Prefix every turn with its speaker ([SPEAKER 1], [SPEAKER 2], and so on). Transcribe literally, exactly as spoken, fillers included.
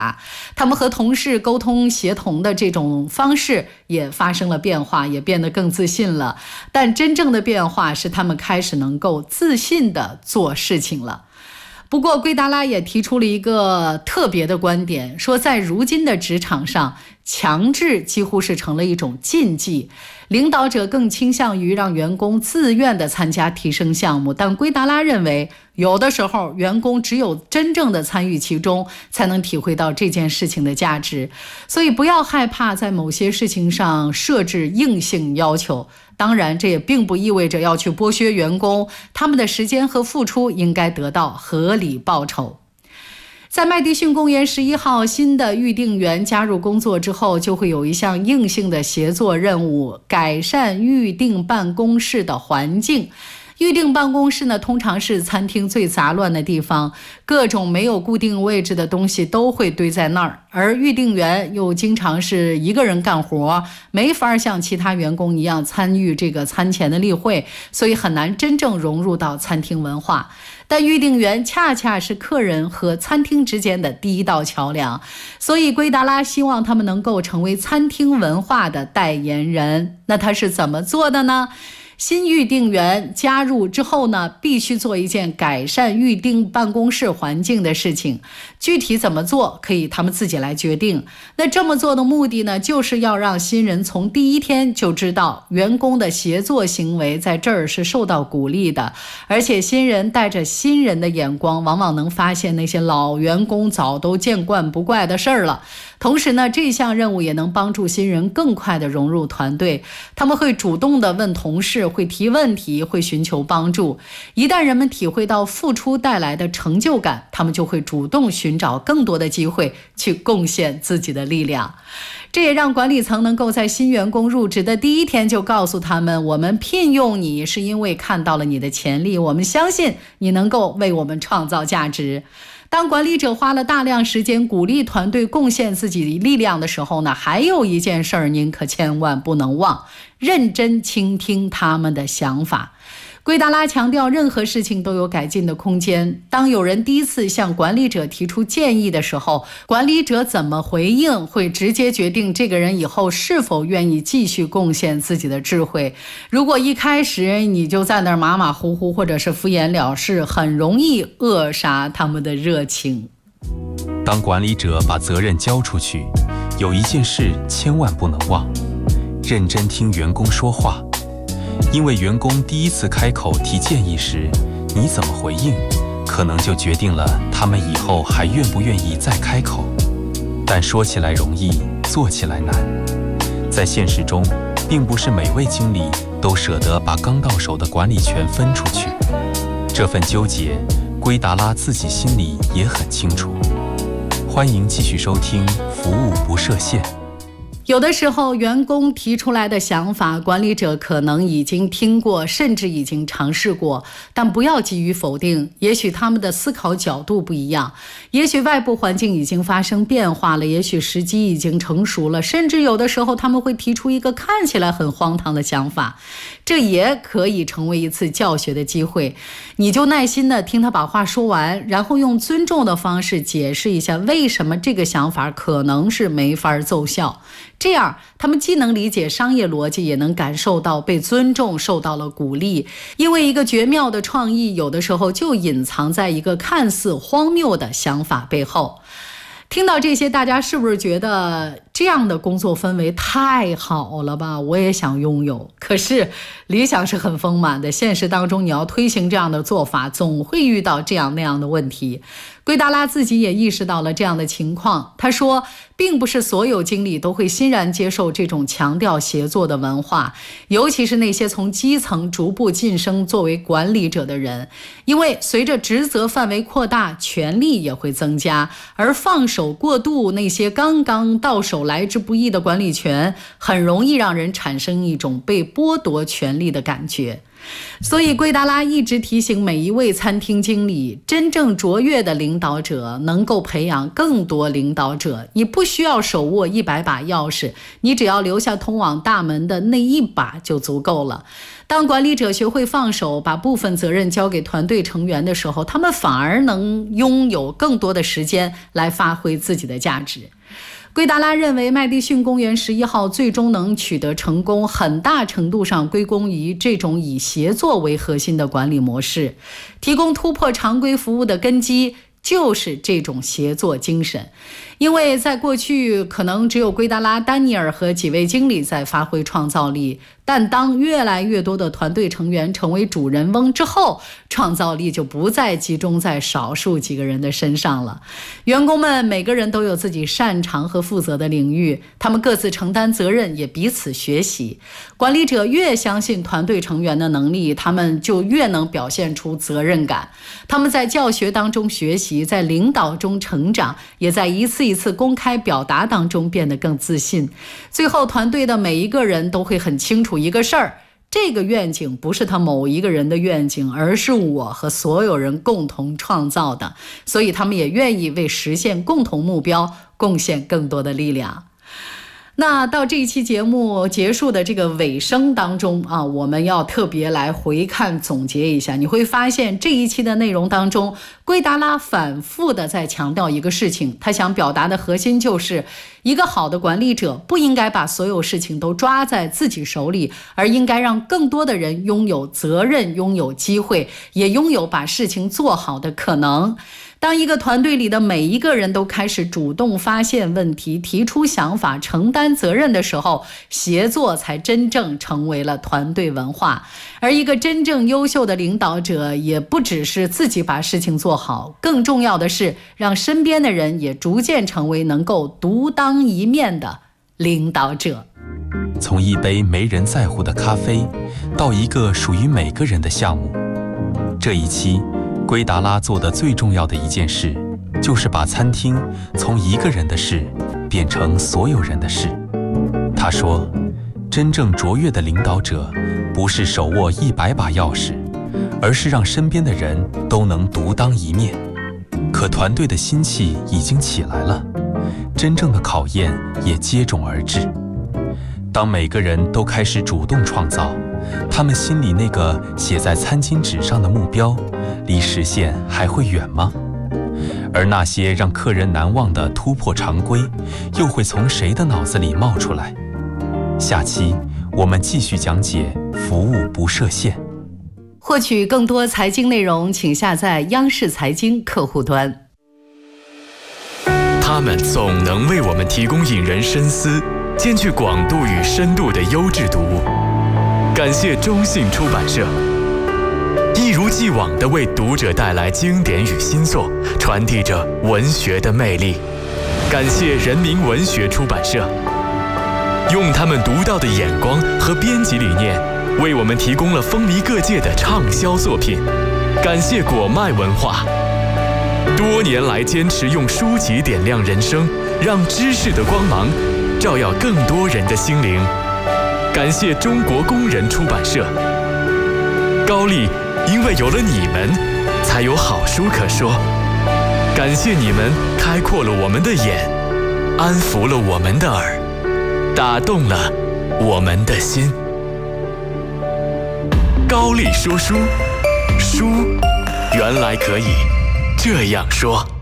[SPEAKER 1] 他们和同事沟通协同的这种方式也发生了变化，也变得更自信了。但真正的变化是他们开始能够自信地做事情了。不过圭达拉也提出了一个特别的观点，说在如今的职场上，强制几乎是成了一种禁忌，领导者更倾向于让员工自愿地参加提升项目，但圭达拉认为有的时候员工只有真正的参与其中，才能体会到这件事情的价值。所以不要害怕在某些事情上设置硬性要求，当然这也并不意味着要去剥削员工，他们的时间和付出应该得到合理报酬。在麦迪逊公园十一号新的预定员加入工作之后，就会有一项硬性的协作任务，改善预定办公室的环境。预定办公室呢，通常是餐厅最杂乱的地方，各种没有固定位置的东西都会堆在那儿，而预定员又经常是一个人干活，没法像其他员工一样参与这个餐前的例会，所以很难真正融入到餐厅文化。但预定员恰恰是客人和餐厅之间的第一道桥梁，所以圭达拉希望他们能够成为餐厅文化的代言人。那他是怎么做的呢？新预定员加入之后呢，必须做一件改善预定办公室环境的事情，具体怎么做可以他们自己来决定。那这么做的目的呢，就是要让新人从第一天就知道员工的协作行为在这儿是受到鼓励的，而且新人带着新人的眼光，往往能发现那些老员工早都见惯不怪的事儿了。同时呢，这项任务也能帮助新人更快地融入团队，他们会主动地问同事，会提问题，会寻求帮助。一旦人们体会到付出带来的成就感，他们就会主动寻找更多的机会去贡献自己的力量。这也让管理层能够在新员工入职的第一天就告诉他们，我们聘用你是因为看到了你的潜力，我们相信你能够为我们创造价值。当管理者花了大量时间鼓励团队贡献自己力量的时候呢，还有一件事儿您可千万不能忘，认真倾听他们的想法。圭达拉强调，任何事情都有改进的空间。当有人第一次向管理者提出建议的时候，管理者怎么回应，会直接决定这个人以后是否愿意继续贡献自己的智慧。如果一开始你就在那儿马马虎虎，或者是敷衍了事，很容易扼杀他们的热情。
[SPEAKER 2] 当管理者把责任交出去，有一件事千万不能忘，认真听员工说话。因为员工第一次开口提建议时，你怎么回应，可能就决定了他们以后还愿不愿意再开口。但说起来容易，做起来难。在现实中，并不是每位经理都舍得把刚到手的管理权分出去。这份纠结，圭达拉自己心里也很清楚。欢迎继续收听服务不设限。
[SPEAKER 1] 有的时候员工提出来的想法，管理者可能已经听过，甚至已经尝试过，但不要急于否定，也许他们的思考角度不一样，也许外部环境已经发生变化了，也许时机已经成熟了，甚至有的时候他们会提出一个看起来很荒唐的想法，这也可以成为一次教学的机会。你就耐心的听他把话说完，然后用尊重的方式解释一下为什么这个想法可能是没法奏效。这样他们既能理解商业逻辑，也能感受到被尊重，受到了鼓励。因为一个绝妙的创意，有的时候就隐藏在一个看似荒谬的想法背后。听到这些，大家是不是觉得这样的工作氛围太好了吧？我也想拥有。可是理想是很丰满的，现实当中你要推行这样的做法，总会遇到这样那样的问题。圭达拉自己也意识到了这样的情况，他说并不是所有经理都会欣然接受这种强调协作的文化，尤其是那些从基层逐步晋升作为管理者的人，因为随着职责范围扩大，权力也会增加，而放手过度那些刚刚到手来之不易的管理权，很容易让人产生一种被剥夺权力的感觉。 所以圭达拉一直提醒每一位餐厅经理，真正卓越的领导者能够培养更多领导者。你不需要手握一百把钥匙，你只要留下通往大门的那一把就足够了。当管理者学会放手，把部分责任交给团队成员的时候，他们反而能拥有更多的时间来发挥自己的价值。圭达拉认为，麦迪逊公园十一号最终能取得成功，很大程度上归功于这种以协作为核心的管理模式。提供突破常规服务的根基就是这种协作精神。因为在过去，可能只有圭达拉、丹尼尔和几位经理在发挥创造力，但当越来越多的团队成员成为主人翁之后，创造力就不再集中在少数几个人的身上了。员工们每个人都有自己擅长和负责的领域，他们各自承担责任，也彼此学习。管理者越相信团队成员的能力，他们就越能表现出责任感。他们在教学当中学习，在领导中成长，也在一次一次公开表达当中变得更自信。最后，团队的每一个人都会很清楚一个事儿，这个愿景不是他某一个人的愿景，而是我和所有人共同创造的，所以他们也愿意为实现共同目标贡献更多的力量。那到这一期节目结束的这个尾声当中啊，我们要特别来回看总结一下，你会发现这一期的内容当中，圭达拉反复的在强调一个事情，他想表达的核心就是一个好的管理者不应该把所有事情都抓在自己手里，而应该让更多的人拥有责任，拥有机会，也拥有把事情做好的可能。当一个团队里的每一个人都开始主动发现问题，提出想法，承担责任的时候，协作才真正成为了团队文化。而一个真正优秀的领导者，也不只是自己把事情做好，更重要的是让身边的人也逐渐成为能够独当一面的领导者。
[SPEAKER 2] 从一杯没人在乎的咖啡，到一个属于每个人的项目，这一期圭达拉做的最重要的一件事，就是把餐厅从一个人的事变成所有人的事。他说，真正卓越的领导者不是手握一百把钥匙，而是让身边的人都能独当一面。可团队的心气已经起来了，真正的考验也接踵而至。当每个人都开始主动创造，他们心里那个写在餐巾纸上的目标，离实现还会远吗？而那些让客人难忘的突破常规，又会从谁的脑子里冒出来？下期我们继续讲解服务不设限。
[SPEAKER 1] 获取更多财经内容，请下载央视财经客户端。
[SPEAKER 3] 他们总能为我们提供引人深思、兼具广度与深度的优质读物。感谢中信出版社，一如既往地为读者带来经典与新作，传递着文学的魅力。感谢人民文学出版社，用他们独到的眼光和编辑理念，为我们提供了风靡各界的畅销作品。感谢果麦文化，多年来坚持用书籍点亮人生，让知识的光芒照耀更多人的心灵。感谢中国工人出版社，高丽，因为有了你们，才有好书可说。感谢你们开阔了我们的眼，安抚了我们的耳，打动了我们的心。高丽说书，书原来可以这样说。